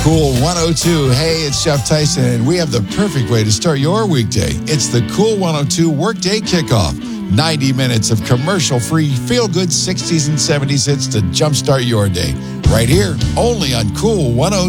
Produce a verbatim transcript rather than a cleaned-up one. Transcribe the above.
Cool one oh two. Hey, it's Jeff Tyson, and we have the perfect way to start your weekday. It's the Cool one oh two Workday Kickoff. ninety minutes of commercial-free, feel-good sixties and seventies hits to jumpstart your day. Right here, only on Cool one oh two.